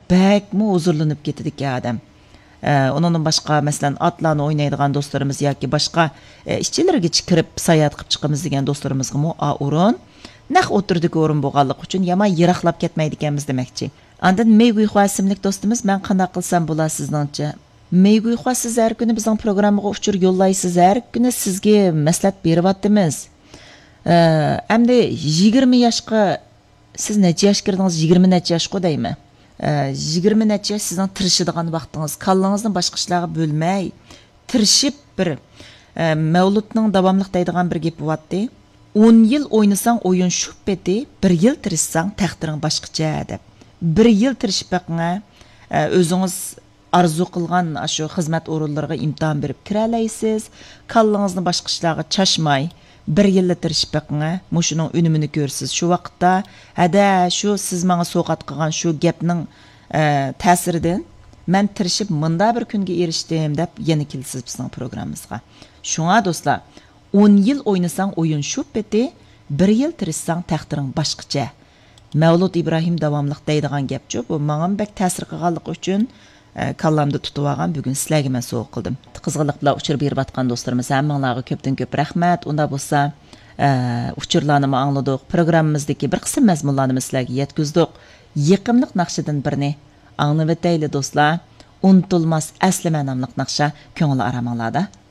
bakmi huzurlanib ketdik adam. Onundan başqa məsələn atlarını oynaydigan dostlarımız yoki başqa işçilərə kirib sayat qılıb çıxımız degan dostlarımızga mu o'rin naq o'tirdiki o'rin bo'lganligi uchun yaman yiroqlab ketmaydi ekanmiz demakchi. Andan Meyguyxo ismlik do'stimiz men qanday qilsam bo'lar sizningcha? Meyguyxo siz har kuni bizning programmaga uchur yo'llaysiz, har kuni sizga maslahat beryapmiz. Endi 20 yoshga siz necha yosh kirdingiz? 20 necha yoshga deymi? 20 necha yosh sizning tirishadigan vaqtingiz, kallangizni boshqa ishlarga bo'lmay, tirishib bir Mavludning davomliq deydigan bir gap bo'pti. 10 yil o'ynasang o'yin shu beti, 1 yil tirishsang taqdiring boshqacha deb. 1 yil tirishib baqinga o'zingiz arzu qilgan shu xizmat o'rinlariga imtihon berib kira olaysiz. Kallangizni boshqa ishlarga chashmay 1 yilda tirishib baqinga mushuning unumini ko'rsiz. Shu vaqtda hada shu siz menga so'qat qilgan shu gapning ta'siridan men tirishib munda bir kunga erishdim deb yana kelsiz bizning programmamizga. Shunga do'stlar, 10 yil o'ynasang o'yin shu beti, 1 yil tirishsang taqdiring boshqacha. Mavlud Ibrohim davomliq deydigan gapchi. Bu menga bek ta'sir qilganligi uchun kallamda tutib olgan bugun sizlarga men so'q qildim. Qizg'inlik bilan uchirib berayotgan do'stlarimiz hammanglarga ko'pdan ko'p rahmat. Unda bo'lsa, uchurlarni angladik. Programmamizdagi bir qism mazmunlarni sizlarga yetkazdik. Yiqimliq naqshidan birini anglab o'taylik do'stlar. Unutilmas asli ma'nomliq naqsha ko'ngil aramanglarda